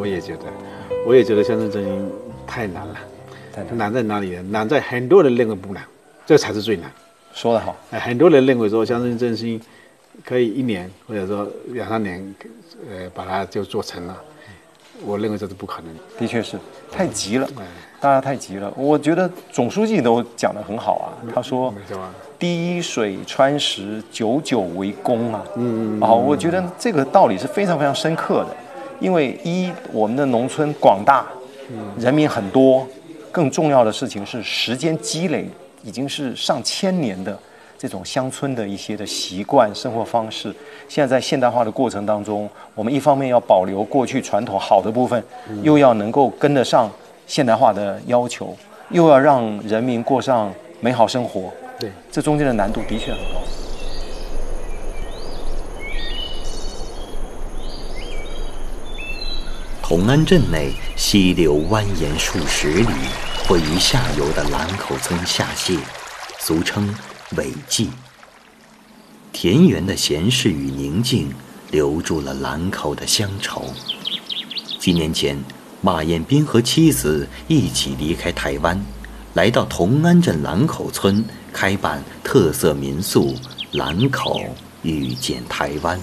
我也觉得乡村振兴太难了。难在哪里呢？难在很多人认为不难，这才是最难。 说得好。 很多人认为说乡村振兴可以1年或者说2、3年，把它就做成了。我认为这是不可能的。 的确是太急了，大家太急了。我觉得总书记都讲得很好啊，他说滴水穿石，久久为功啊。我觉得这个道理是非常非常深刻的。因为我们的农村广大，人民很多，更重要的事情是时间积累已经是上千年的这种乡村的一些的习惯生活方式，现在在现代化的过程当中，我们一方面要保留过去传统好的部分，又要能够跟得上现代化的要求，又要让人民过上美好生活。 对， 这中间的难度的确很高。 同安镇内溪流蜿蜒数十里，汇于下游的兰口村下泻，俗称尾季。田园的闲适与宁静留住了兰口的乡愁。几年前，马彦斌和妻子一起离开台湾，来到同安镇兰口村开办特色民宿兰口遇见台湾。